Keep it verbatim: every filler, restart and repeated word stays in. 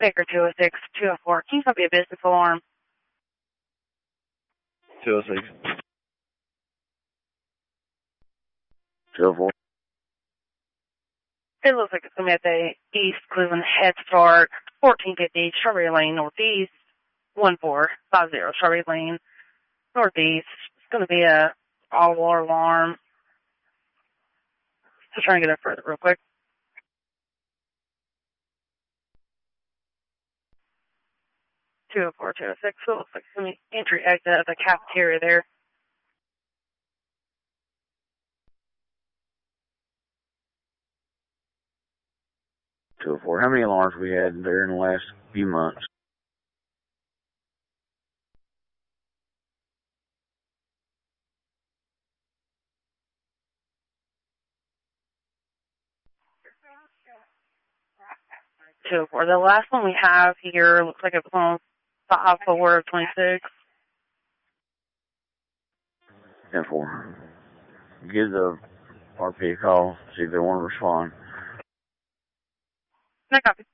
Baker two oh six, two oh four. Can you copy a business alarm? two oh six. two oh four. It looks like it's going to be at the East Cleveland Head Start, fourteen fifty Strawberry Lane Northeast, one four five zero Strawberry Lane Northeast. It's going to be a all-water alarm. Just trying to get up further real quick. two oh four, two oh six. So it looks like some entry exit of the cafeteria there. two oh four. How many alarms we had there in the last few months? two oh four. The last one we have here looks like it's on five four twenty-six. ten four. Give the R P a call, see if they want to respond. No copy.